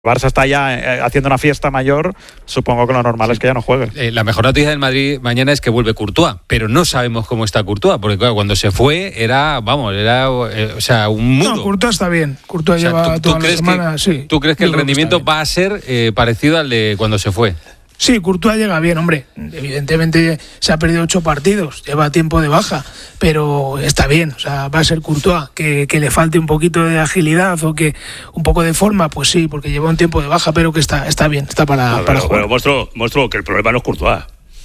Barça está ya haciendo una fiesta mayor, supongo que lo normal es que ya no juegue. La mejor noticia del Madrid mañana es que vuelve Courtois, pero no sabemos cómo está Courtois, porque claro, cuando se fue era un mundo. No, Courtois está bien. Courtois lleva toda la semana, sí. ¿Tú crees que el rendimiento va a ser parecido al de cuando se fue? Sí, Courtois llega bien, hombre. Evidentemente se ha perdido 8 partidos, lleva tiempo de baja, pero está bien. O sea, va a ser Courtois. Que le falte un poquito de agilidad o que un poco de forma, pues sí, porque lleva un tiempo de baja, pero que está bien, está para jugar. Pero muestro que el problema no es Courtois.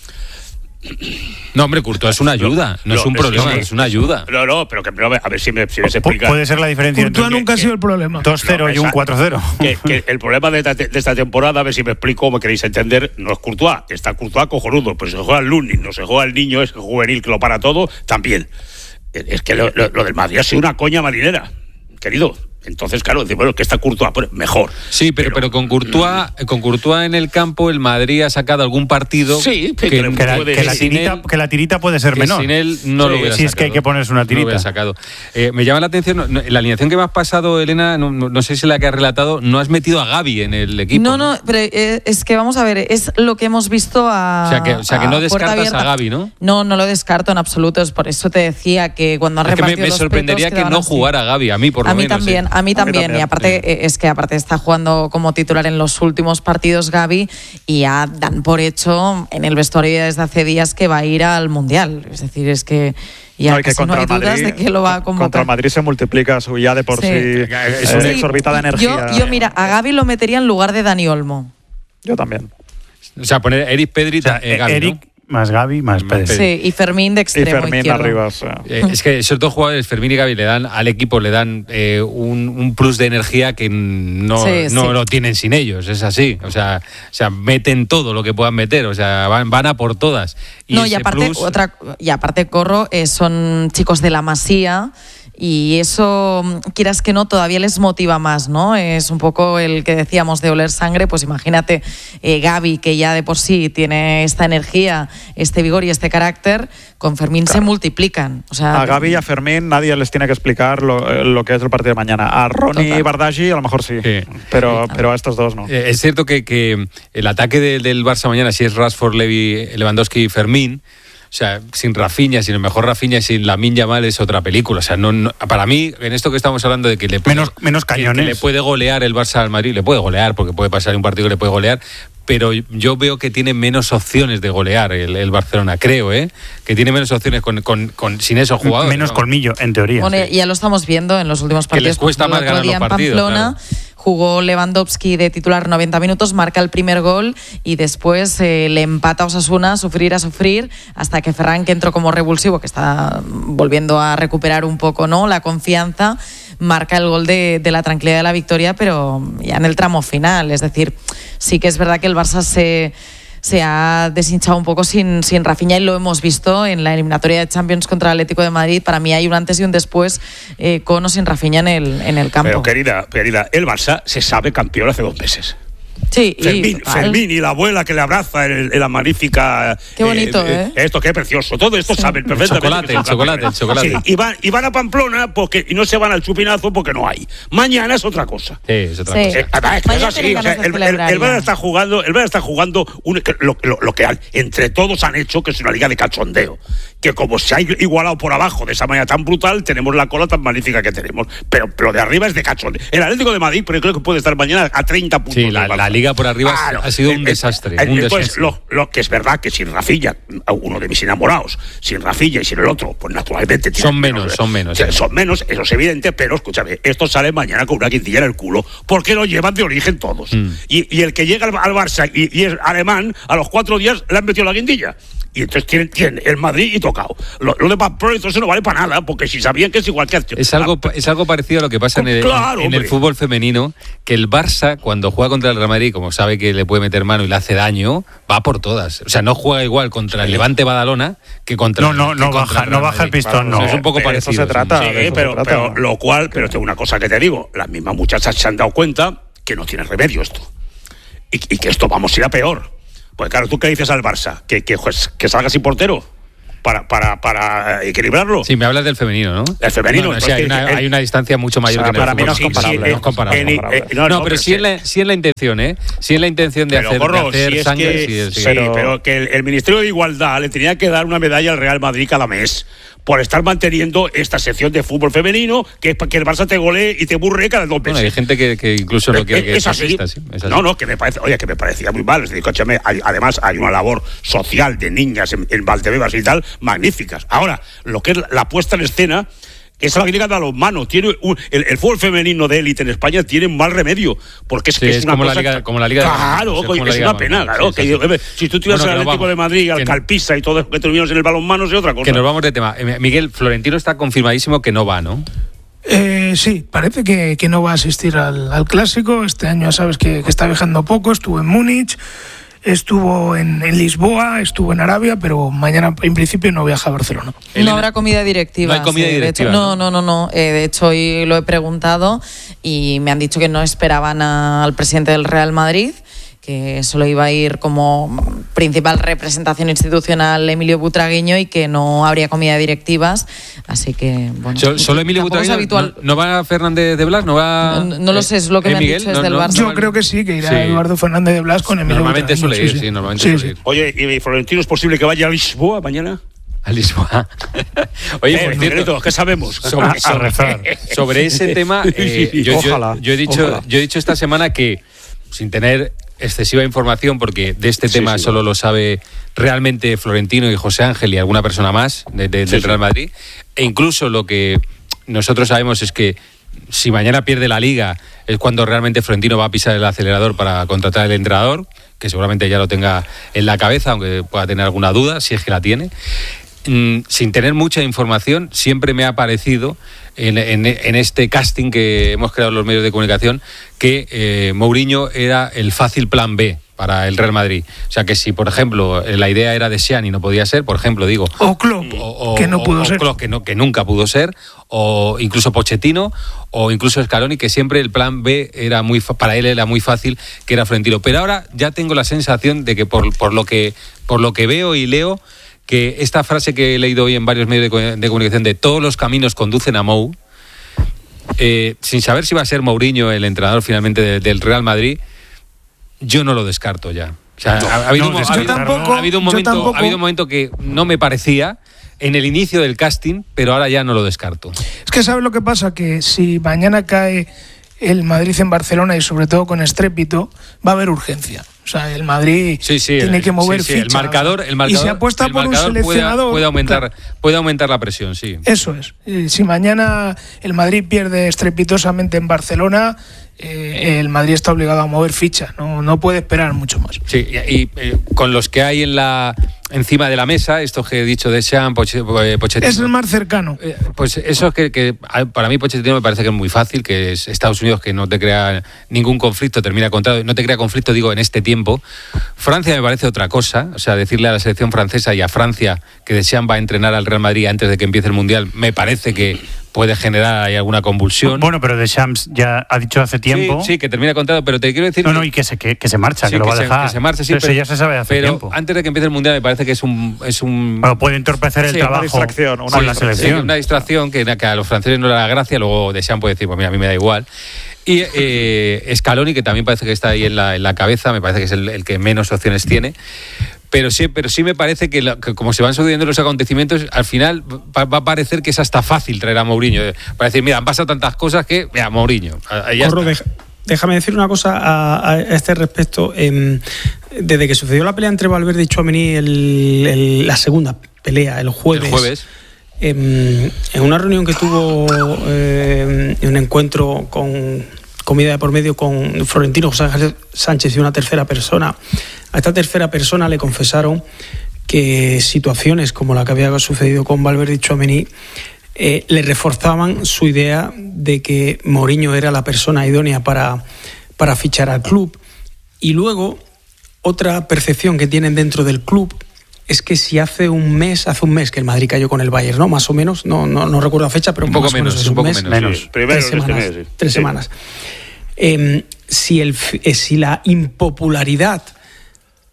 No, hombre, Courtois es una ayuda, no es un problema, es una ayuda. No, pero a ver si me explica. Puede ser la diferencia Courtois nunca ha sido el problema. 2-0 y un 4-0. Que el problema de esta temporada, a ver si me explico, me queréis entender, no es Courtois. Está Courtois cojonudo, pero se juega el Lunin, no se juega el niño, es juvenil que lo para todo, también. Es que lo del Madrid ha sido una coña marinera, querido. Entonces, claro, bueno, que está Courtois, pues mejor. Sí, pero con Courtois en el campo, el Madrid ha sacado algún partido. Sí, que la tirita puede ser menor. Sin él no lo hubiera sacado. Si es que hay que ponerse una tirita. No lo hubiera sacado. Me llama la atención, la alineación que me has pasado, Elena, no sé si la que has relatado, no has metido a Gavi en el equipo. No, pero es que vamos a ver, es lo que hemos visto O sea que no descartas a Gavi, ¿no? No lo descarto en absoluto, es por eso te decía que cuando has repartido me sorprendería que no jugara Gavi, a mí por lo menos. A mí también, y aparte está jugando como titular en los últimos partidos Gavi, y ya dan por hecho en el vestuario desde hace días que va a ir al Mundial. Es decir, es que ya casi no hay dudas de que lo va a convocar. Contra el Madrid se multiplica su ya de por sí es una exorbitada energía. Yo mira, a Gavi lo metería en lugar de Dani Olmo. Yo también. O sea, poner Eric, Pedri, Gavi, Eric, ¿no? Más Gavi, más Pedri. Sí, y Fermín de extremo izquierdo. Y Fermín arriba, o sea. Es que esos dos jugadores, Fermín y Gavi, le dan al equipo un plus de energía que no lo tienen sin ellos, es así. O sea, meten todo lo que puedan meter, o sea, van a por todas. Y aparte Corro, son chicos de la Masía. Y eso, quieras que no, todavía les motiva más, ¿no? Es un poco el que decíamos de oler sangre, pues imagínate Gavi, que ya de por sí tiene esta energía, este vigor y este carácter, con Fermín se multiplican. O sea, a Gavi y a Fermín nadie les tiene que explicar lo que es el partido de mañana. A Ronnie y Bardghji a lo mejor sí. Pero a estos dos no. Es cierto que el ataque del Barça mañana, si es Rashford, Lewandowski y Fermín, o sea, sin Rafinha, sin el mejor Rafinha, sin Lamine Yamal, es otra película. O sea, no, para mí, en esto que estamos hablando de que menos cañones, que le puede golear el Barça al Madrid, le puede golear, porque puede pasar un partido que le puede golear, pero yo veo que tiene menos opciones de golear el Barcelona, creo, que tiene menos opciones sin esos jugadores. Menos colmillo, en teoría. Bueno, ya lo estamos viendo en los últimos partidos. Que les cuesta más ganar los partidos. Pamplona, claro. Jugó Lewandowski de titular 90 minutos, marca el primer gol y después le empata a Osasuna a sufrir, hasta que Ferran, que entró como revulsivo, que está volviendo a recuperar un poco, ¿no?, la confianza, marca el gol de la tranquilidad de la victoria, pero ya en el tramo final. Es decir, sí que es verdad que el Barça se ha deshinchado un poco sin Rafinha, y lo hemos visto en la eliminatoria de Champions contra el Atlético de Madrid. Para mí hay un antes y un después con o sin Rafinha en el campo. Pero querida, el Barça se sabe campeón hace 2 meses. Sí, Fermín y la abuela que le abraza en la magnífica. Qué bonito, Esto, qué precioso. Todo esto saben perfectamente. Chocolate. Sí, y van a Pamplona y no se van al chupinazo porque no hay. Mañana es otra cosa. Sí, es otra cosa. Es así. O sea, el Barça está jugando, lo que entre todos han hecho, que es una liga de cachondeo. Que como se ha igualado por abajo de esa manera tan brutal, tenemos la cola tan magnífica que tenemos. Pero lo de arriba es de cachondeo. El Atlético de Madrid, pero creo que puede estar mañana a 30 puntos. Sí, la liga por arriba ha sido un desastre. Pues lo que es verdad que sin Rafinha, uno de mis enamorados, sin Rafinha y sin el otro, pues naturalmente son menos. Son menos, eso es evidente, pero escúchame, esto sale mañana con una quintilla en el culo, porque lo llevan de origen todos. Y el que llega al Barça y es alemán, a los 4 días le han metido la guindilla. Y entonces tienen el Madrid y tocado. Lo de Pamplona entonces no vale para nada, porque si sabían que es igual que... Es algo parecido a lo que pasa en el fútbol femenino, que el Barça, cuando juega contra el Real Madrid, como sabe que le puede meter mano y le hace daño, va por todas. O sea, no juega igual contra el Levante Badalona que contra No baja el pistón, no. Es un poco parecido. Eso se trata. Pero tengo una cosa que te digo. Las mismas muchachas se han dado cuenta que no tiene remedio esto. Y que esto vamos a ir a peor. Pues claro, ¿tú qué dices al Barça? ¿Que salga sin portero? para equilibrarlo. Sí, me hablas del femenino, ¿no? El femenino. No, sí, hay una distancia mucho mayor que para mí no es comparable. Pero sí en la intención, ¿eh? Sí en la intención de hacer sangre. Pero que el Ministerio de Igualdad le tenía que dar una medalla al Real Madrid cada mes por estar manteniendo esta sección de fútbol femenino, que es para que el Barça te golee y te burre cada 2 meses. Bueno, hay gente que incluso no quiere que es así. No, que me parecía muy mal. Es decir, escúchame, además hay una labor social de niñas en Valdebebas y tal, magníficas. Ahora, lo que es la puesta en escena, que es la Liga de Balonmano, tiene el fútbol femenino de élite en España tiene un mal remedio, porque es una como cosa, como la Liga de Balonmano. Claro, es una pena, claro. Si tú tuvieras al Atlético de Madrid, al Calpisa y todo eso que tuvimos en el balonmano, es otra cosa. Que nos vamos de tema. Miguel, Florentino está confirmadísimo que no va, ¿no? Sí, parece que no va a asistir al Clásico. Este año ya sabes que está viajando poco, estuvo en Múnich, estuvo en Lisboa, estuvo en Arabia, pero mañana en principio no viaja a Barcelona. No habrá comida directiva. No hay comida directiva. De hecho, no. De hecho, hoy lo he preguntado y me han dicho que no esperaban al presidente del Real Madrid, que solo iba a ir como principal representación institucional Emilio Butragueño y que no habría comida directivas, así que bueno. ¿Solo Emilio Butragueño? ¿No va Fernández de Blas? ¿No va? No lo sé, es lo que me han dicho desde el Barça. Yo creo que sí, que irá Eduardo Fernández de Blas con Emilio Normalmente Butragueño. Suele ir, normalmente suele ir. Oye, ¿y Florentino es posible que vaya a Lisboa mañana? A Lisboa. Oye, por cierto, ¿qué sabemos? A rezar. Sobre ese tema, yo he dicho esta semana que, sin tener excesiva información, porque de este tema solo lo sabe realmente Florentino y José Ángel y alguna persona más del Real Madrid, e incluso lo que nosotros sabemos es que si mañana pierde la Liga es cuando realmente Florentino va a pisar el acelerador para contratar al entrenador, que seguramente ya lo tenga en la cabeza, aunque pueda tener alguna duda, si es que la tiene. Sin tener mucha información, siempre me ha parecido en este casting que hemos creado los medios de comunicación que Mourinho era el fácil plan B para el Real Madrid. O sea que si, por ejemplo, la idea era de Sean y no podía ser, por ejemplo, digo... O Klopp, que no pudo ser. Klopp, que nunca pudo ser, o incluso Pochettino, o incluso Scaloni, que siempre el plan B era para él era muy fácil, que era Florentino. Pero ahora ya tengo la sensación de que por lo que veo y leo, que esta frase que he leído hoy en varios medios de comunicación de todos los caminos conducen a Mou, sin saber si va a ser Mourinho el entrenador finalmente del Real Madrid, yo no lo descarto ya. O sea, ha habido un momento que no me parecía en el inicio del casting, pero ahora ya no lo descarto. Es que ¿sabes lo que pasa? Que si mañana cae el Madrid en Barcelona y sobre todo con estrépito, va a haber urgencia. O sea, el Madrid tiene que mover ficha. El marcador, y se apuesta por un seleccionador. Puede aumentar la presión, sí. Eso es. Si mañana el Madrid pierde estrepitosamente en Barcelona, el Madrid está obligado a mover ficha. No puede esperar mucho más. Sí, y con los que hay encima de la mesa, estos que he dicho de Sean, Pochettino. Es el más cercano. Pues eso que para mí Pochettino me parece que es muy fácil, que es Estados Unidos, que no te crea ningún conflicto, termina contrato, no te crea conflicto, digo, en este tiempo. Francia me parece otra cosa, o sea, decirle a la selección francesa y a Francia que Deschamps va a entrenar al Real Madrid antes de que empiece el Mundial, me parece que puede generar ahí alguna convulsión. Bueno, pero Deschamps ya ha dicho hace tiempo... Sí, que termina contrato, pero te quiero decir... No, y que se marcha, que lo va a dejar. Que se marche, sí, pero ya se sabe hace tiempo. Pero antes de que empiece el Mundial me parece que es un... Bueno, puede entorpecer el trabajo con la selección. Una distracción que a los franceses no le da gracia, luego Deschamps puede decir, pues mira, a mí me da igual. Y Scaloni, que también parece que está ahí en la cabeza, me parece que es el que menos opciones tiene. Pero sí me parece que como se van sucediendo los acontecimientos, al final va a parecer que es hasta fácil traer a Mourinho. Para decir, mira, han pasado tantas cosas que, mira, Mourinho. Déjame decir una cosa a este respecto. Desde que sucedió la pelea entre Valverde y Tchouaméni, la segunda pelea, el jueves. En una reunión que tuvo, un encuentro con comida de por medio con Florentino, José Ángel Sánchez y una tercera persona, a esta tercera persona le confesaron que situaciones como la que había sucedido con Valverde y Tchouaméni le reforzaban su idea de que Mourinho era la persona idónea para fichar al club. Y luego, otra percepción que tienen dentro del club es que si hace un mes que el Madrid cayó con el Bayern, ¿no? Más o menos, no recuerdo la fecha, pero un poco menos. Sí. 3 semanas. Si la impopularidad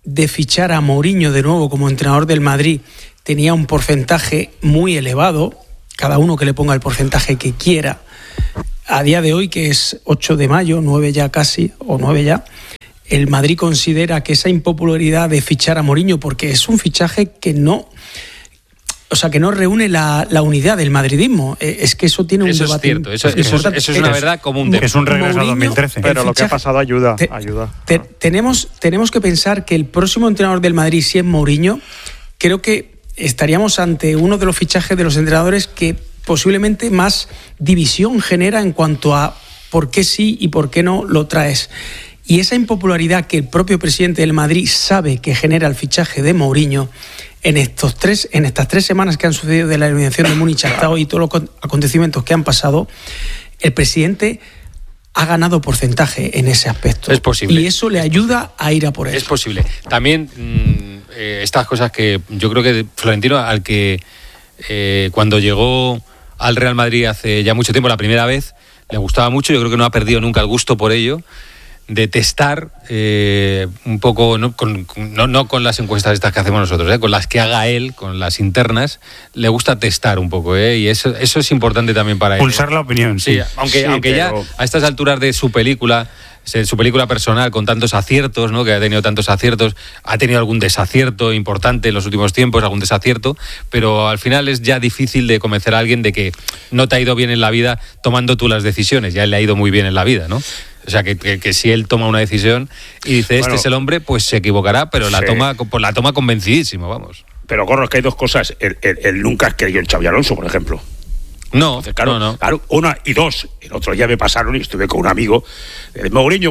de fichar a Mourinho de nuevo como entrenador del Madrid tenía un porcentaje muy elevado, cada uno que le ponga el porcentaje que quiera. A día de hoy, que es 8 de mayo, 9 ya casi, o 9 ya, el Madrid considera que esa impopularidad de fichar a Mourinho, porque es un fichaje que no reúne la unidad del madridismo. Es que eso tiene un debate. Eso es cierto, eso es una verdad común. Es un regreso a 2013. Pero lo que ha pasado ayuda. Tenemos que pensar que el próximo entrenador del Madrid, si es Mourinho, creo que estaríamos ante uno de los fichajes de los entrenadores que posiblemente más división genera en cuanto a por qué sí y por qué no lo traes. Y esa impopularidad que el propio presidente del Madrid sabe que genera el fichaje de Mourinho, en estas 3 semanas que han sucedido de la eliminación de Múnich hasta hoy y todos los acontecimientos que han pasado, el presidente ha ganado porcentaje en ese aspecto. Es posible. Y eso le ayuda a ir a por eso. Es posible. También estas cosas que yo creo que Florentino, al que cuando llegó al Real Madrid hace ya mucho tiempo, la primera vez, le gustaba mucho, yo creo que no ha perdido nunca el gusto por ello, de testar un poco, no con las encuestas estas que hacemos nosotros, con las que haga él, con las internas, le gusta testar un poco, y eso es importante también para él. Pulsar la opinión. Sí, aunque ya a estas alturas de su película personal, con tantos aciertos, ¿no? Que ha tenido tantos aciertos, ha tenido algún desacierto importante en los últimos tiempos, algún desacierto, pero al final es ya difícil de convencer a alguien de que no te ha ido bien en la vida tomando tú las decisiones. Ya le ha ido muy bien en la vida, ¿no? O sea, que si él toma una decisión y dice, este es el hombre, pues se equivocará, pero la toma convencidísimo, vamos. Pero, Gorro, es que hay dos cosas. Él nunca ha creído en Xabi Alonso, por ejemplo. No, entonces, claro, una y dos. El otro día me pasaron y estuve con un amigo, Mourinho.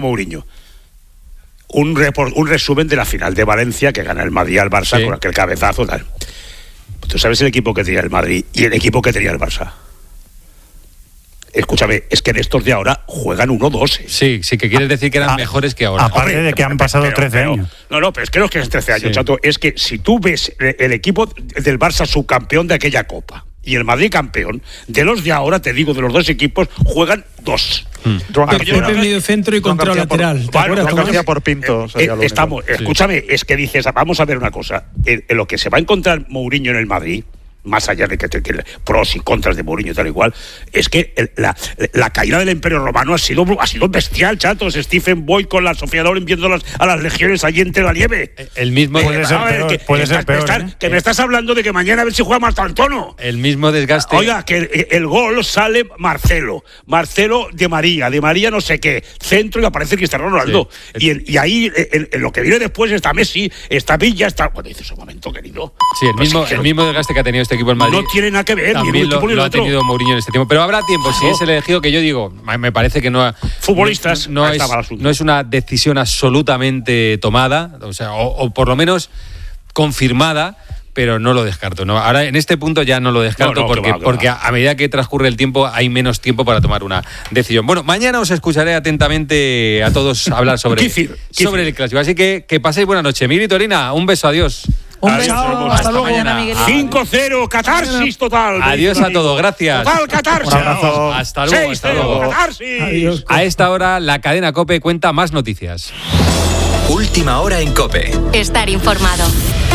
Un resumen de la final de Valencia que gana el Madrid al Barça con aquel cabezazo, tal. ¿Tú sabes el equipo que tenía el Madrid y el equipo que tenía el Barça? Escúchame, es que en estos de ahora juegan 1-2. Sí, que quieres decir que eran mejores que ahora. Aparte de que han pasado 13 años. No, pero es que no es que es 13 años, chato. Es que si tú ves el equipo del Barça subcampeón de aquella Copa y el Madrid campeón, de los de ahora, te digo, de los dos equipos, juegan 2. Pepe medio centro y control lateral. García por Pinto. Escúchame, es que dices, vamos a ver una cosa. En lo que se va a encontrar Mourinho en el Madrid, más allá de que tiene pros y contras de Mourinho y tal igual, es que la caída del Imperio Romano ha sido bestial, chatos. Stephen Boyd con la Sofía Loren viendo a las legiones allí entre la nieve. El mismo puede ser peor. Me estás hablando de que mañana a ver si juega Martantono. El mismo desgaste. Oiga, que el gol sale Marcelo de María no sé qué, centro y aparece Cristiano Ronaldo. Sí. Y ahí en lo que viene después está Messi, está Villa, está... Bueno, dices un momento, querido. Sí, el mismo desgaste que ha tenido este equipo en Madrid. No tiene nada que ver, también lo ha tenido Mourinho en este tiempo. Pero habrá tiempo, si es el elegido, que yo digo, me parece que no. Futbolistas, no es una decisión absolutamente tomada, o por lo menos confirmada, pero no lo descarto. ¿No? Ahora, en este punto ya no lo descarto porque a medida que transcurre el tiempo hay menos tiempo para tomar una decisión. Bueno, mañana os escucharé atentamente a todos hablar sobre el clásico. Así que paséis buena noche. Miguel y Torina, un beso, adiós. Un beso, hasta luego. Mañana. 5-0, catarsis total. Adiós a todos, gracias. Total catarsis. Un abrazo. Hasta luego. 6-0, catarsis. Adiós. A esta hora, la cadena COPE cuenta más noticias. Última hora en COPE. Estar informado.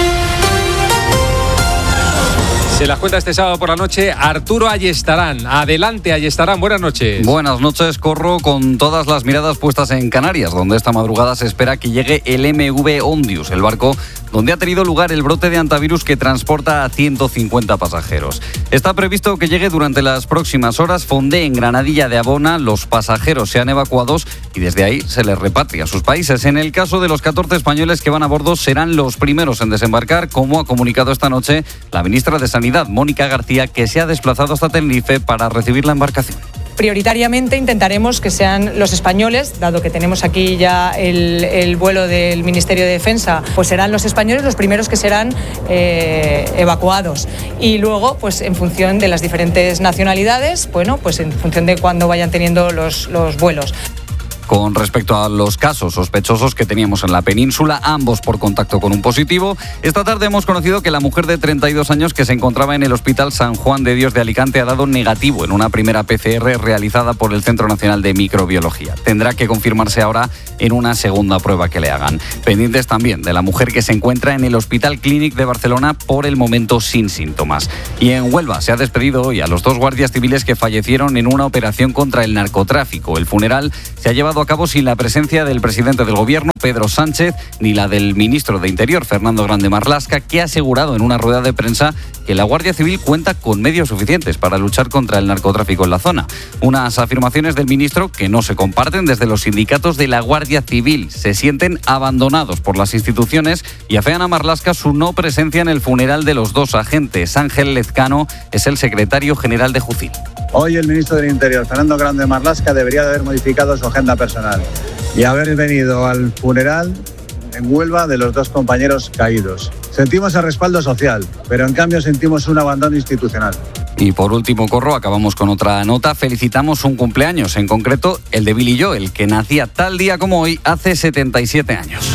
Se las cuenta este sábado por la noche Arturo Ayestarán. Adelante, Ayestarán, buenas noches. Buenas noches, Corro, con todas las miradas puestas en Canarias, donde esta madrugada se espera que llegue el MV Ondius, el barco donde ha tenido lugar el brote de hantavirus que transporta a 150 pasajeros. Está previsto que llegue durante las próximas horas, fondee en Granadilla de Abona, los pasajeros sean evacuados y desde ahí se les repatria a sus países. En el caso de los 14 españoles que van a bordo, serán los primeros en desembarcar, como ha comunicado esta noche la ministra de Sanidad, Mónica García, que se ha desplazado hasta Tenerife para recibir la embarcación. Prioritariamente intentaremos que sean los españoles, dado que tenemos aquí ya el vuelo del Ministerio de Defensa, pues serán los españoles los primeros que serán evacuados. Y luego, pues en función de las diferentes nacionalidades, bueno, pues en función de cuándo vayan teniendo los vuelos. Con respecto a los casos sospechosos que teníamos en la península, ambos por contacto con un positivo, esta tarde hemos conocido que la mujer de 32 años que se encontraba en el Hospital San Juan de Dios de Alicante ha dado negativo en una primera PCR realizada por el Centro Nacional de Microbiología. Tendrá que confirmarse ahora en una segunda prueba que le hagan. Pendientes también de la mujer que se encuentra en el Hospital Clínic de Barcelona por el momento sin síntomas. Y en Huelva se ha despedido hoy a los 2 guardias civiles que fallecieron en una operación contra el narcotráfico. El funeral se ha llevado a cabo sin la presencia del presidente del Gobierno, Pedro Sánchez, ni la del ministro de Interior, Fernando Grande Marlaska, que ha asegurado en una rueda de prensa que la Guardia Civil cuenta con medios suficientes para luchar contra el narcotráfico en la zona. Unas afirmaciones del ministro que no se comparten desde los sindicatos de la Guardia Civil. Se sienten abandonados por las instituciones y afean a Marlaska su no presencia en el funeral de los 2 agentes. Ángel Lezcano es el secretario general de Jucil. Hoy el ministro del Interior, Fernando Grande Marlaska, debería de haber modificado su agenda personal y haber venido al funeral en Huelva de los 2 compañeros caídos. Sentimos el respaldo social, pero en cambio sentimos un abandono institucional. Y por último, Corro, acabamos con otra nota. Felicitamos un cumpleaños, en concreto el de Billy Joel, que nacía tal día como hoy hace 77 años.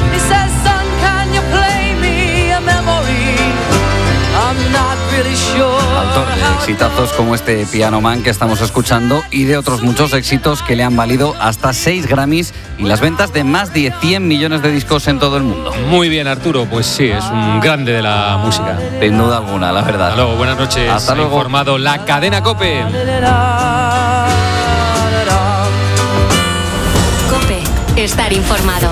Autor de exitazos como este Piano Man que estamos escuchando y de otros muchos éxitos que le han valido hasta 6 Grammys y las ventas de más de 100 millones de discos en todo el mundo. Muy bien, Arturo, pues sí, es un grande de la música. Sin duda alguna, la verdad. Hasta luego, buenas noches. Hasta luego. Informado la cadena COPE. COPE, estar informado.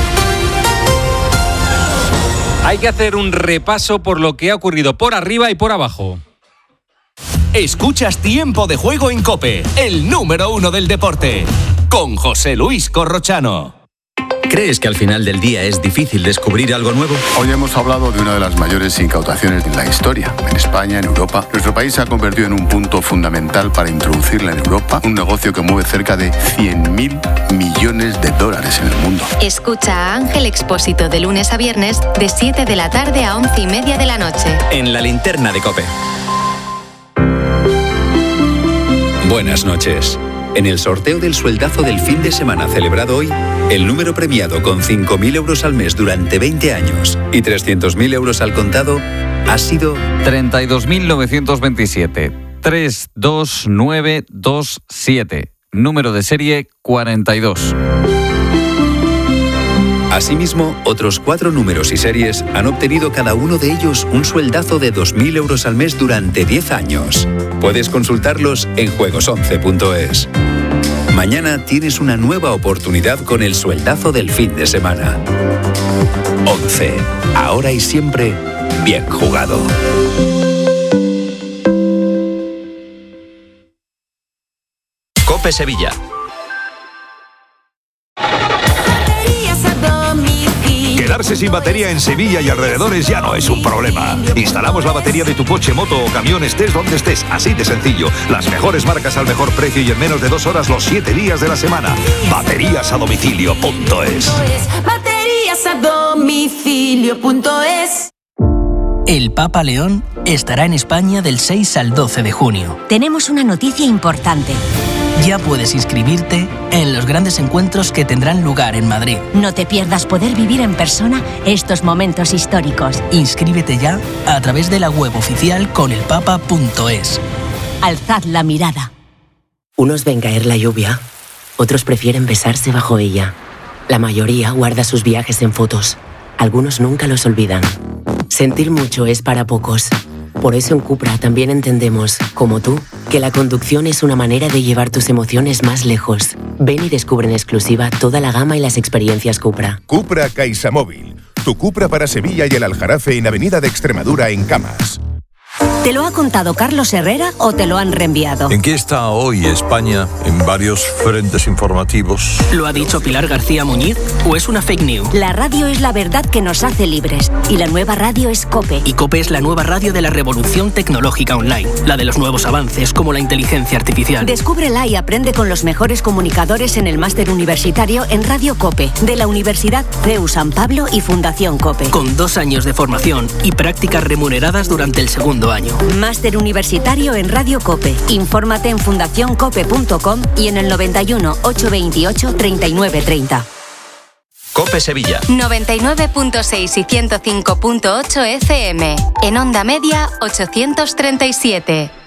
Hay que hacer un repaso por lo que ha ocurrido por arriba y por abajo. Escuchas Tiempo de Juego en COPE, el número 1 del deporte, con José Luis Corrochano. ¿Crees que al final del día es difícil descubrir algo nuevo? Hoy hemos hablado de una de las mayores incautaciones de la historia. En España, en Europa, nuestro país se ha convertido en un punto fundamental para introducirla en Europa, un negocio que mueve cerca de 100.000 millones de dólares en el mundo. Escucha a Ángel Expósito de lunes a viernes, de 7 de la tarde a 11:30 de la noche. En la linterna de COPE. Buenas noches. En el sorteo del sueldazo del fin de semana celebrado hoy, el número premiado con 5.000 euros al mes durante 20 años y 300.000 euros al contado ha sido 32.927. 32927. Número de serie 42. Asimismo, otros 4 números y series han obtenido cada uno de ellos un sueldazo de 2.000 euros al mes durante 10 años. Puedes consultarlos en juegos11.es. Mañana tienes una nueva oportunidad con el sueldazo del fin de semana. 11. Ahora y siempre, bien jugado. COPE Sevilla. Quedarse sin batería en Sevilla y alrededores ya no es un problema. Instalamos la batería de tu coche, moto o camión, estés donde estés, así de sencillo. Las mejores marcas al mejor precio y en menos de 2 horas los 7 días de la semana. Bateriasadomicilio.es. Bateriasadomicilio.es. El Papa León estará en España del 6 al 12 de junio. Tenemos una noticia importante. Ya puedes inscribirte en los grandes encuentros que tendrán lugar en Madrid. No te pierdas poder vivir en persona estos momentos históricos. Inscríbete ya a través de la web oficial conelpapa.es. Alzad la mirada. Unos ven caer la lluvia, otros prefieren besarse bajo ella. La mayoría guarda sus viajes en fotos. Algunos nunca los olvidan. Sentir mucho es para pocos. Por eso en Cupra también entendemos, como tú, que la conducción es una manera de llevar tus emociones más lejos. Ven y descubre en exclusiva toda la gama y las experiencias Cupra. Cupra CaixaMóvil. Tu Cupra para Sevilla y el Aljarafe en Avenida de Extremadura en Camas. ¿Te lo ha contado Carlos Herrera o te lo han reenviado? ¿En qué está hoy España en varios frentes informativos? ¿Lo ha dicho Pilar García Muñiz o es una fake news? La radio es la verdad que nos hace libres y la nueva radio es COPE. Y COPE es la nueva radio de la revolución tecnológica online, la de los nuevos avances como la inteligencia artificial. Descúbrela y aprende con los mejores comunicadores en el máster universitario en Radio COPE de la Universidad CEU San Pablo y Fundación COPE. Con 2 años de formación y prácticas remuneradas durante el segundo año. Universitario. Máster Universitario en Radio COPE. Infórmate en fundacioncope.com y en el 91 828 3930. COPE Sevilla. 99.6 y 105.8 FM. En onda media 837.